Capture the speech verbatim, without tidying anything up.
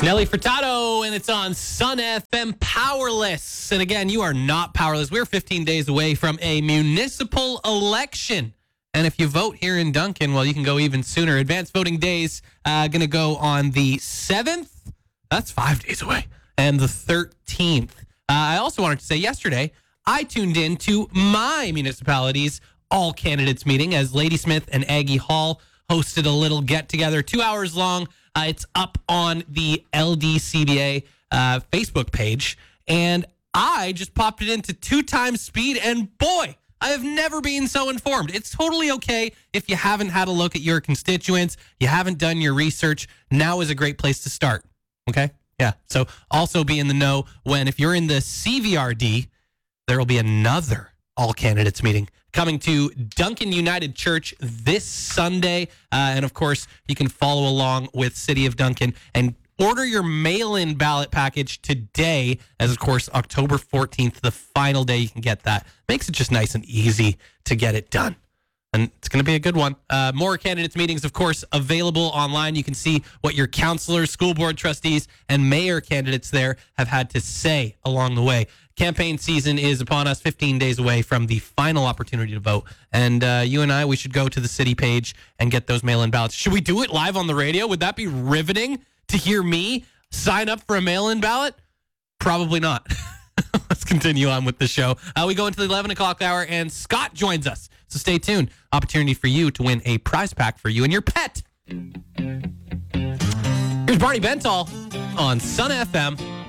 Nelly Furtado, and it's on Sun F M. Powerless. And again, you are not powerless. We're fifteen days away from a municipal election. And if you vote here in Duncan, well, you can go even sooner. Advanced voting days uh, going to go on the seventh. That's five days away. And the thirteenth. Uh, I also wanted to say yesterday, I tuned in to my municipality's all candidates meeting as Ladysmith and Aggie Hall hosted a little get-together, two hours long. Uh, it's up on the L D C B A uh, Facebook page. And I just popped it into two times speed. And boy, I have never been so informed. It's totally okay if you haven't had a look at your constituents, you haven't done your research. Now is a great place to start. Okay? Yeah. So also be in the know when, if you're in the C V R D, there will be another all candidates meeting coming to Duncan United Church this Sunday. Uh, and of course, you can follow along with City of Duncan and order your mail-in ballot package today, as of course, October fourteenth, the final day you can get that. Makes it just nice and easy to get it done. And it's going to be a good one. Uh, more candidates meetings, of course, available online. You can see what your councilors, school board trustees, and mayor candidates there have had to say along the way. Campaign season is upon us, fifteen days away from the final opportunity to vote. And uh, you and I, we should go to the city page and get those mail-in ballots. Should we do it live on the radio? Would that be riveting to hear me sign up for a mail-in ballot? Probably not. Let's continue on with the show. Uh, we go into the eleven o'clock hour, and Scott joins us. So stay tuned. Opportunity for you to win a prize pack for you and your pet. Here's Barney Bentall on Sun F M.